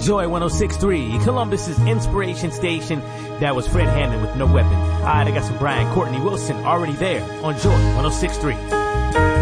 Joy 106.3, Columbus's inspiration station. That was Fred Hammond with No Weapon. All right, I got some Brian Courtney Wilson already there on Joy 106.3.